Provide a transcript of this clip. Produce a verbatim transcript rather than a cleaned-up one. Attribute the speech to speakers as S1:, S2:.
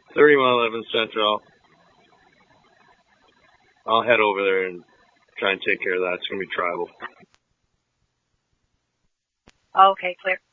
S1: thirty-one eleven Central. I'll head over there and try and take care of that. It's going to be tribal.
S2: Okay, clear.